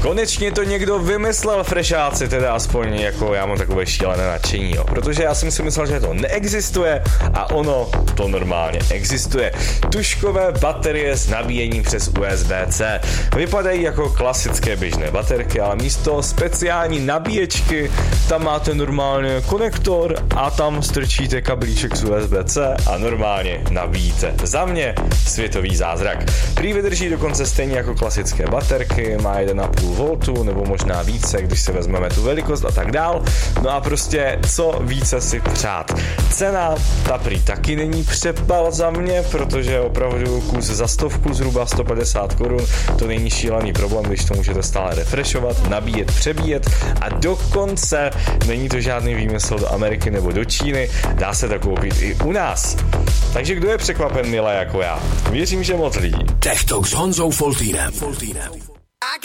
Konečně to někdo vymyslel, frešáci, teda aspoň jako já mám takové šílené nadšení, jo. Protože já jsem si myslel, že to neexistuje a ono to normálně existuje. Tužkové baterie s nabíjením přes USB-C. Vypadají jako klasické běžné baterky, ale místo speciální nabíječky tam máte normálně konektor a tam strčíte kablíček z USB-C a normálně nabíjíte. Za mě světový zázrak. Prý vydrží dokonce stejně jako klasické baterky, má 1,5 V nebo možná více, když si vezmeme tu velikost a tak dál. No a prostě co více si přát. Cena, ta prý taky není přepal za mě, protože opravdu kus za 100, zhruba 150 korun, to není šílený problém, když to můžete stále refreshovat, nabíjet, přebíjet a dokonce není to žádný výmysl do Ameriky nebo do Číny, dá se to koupit i u nás. Takže kdo je překvapen, milé jako já? Věřím, že moc lidí. Tech Talk s Honzou Foltýnem.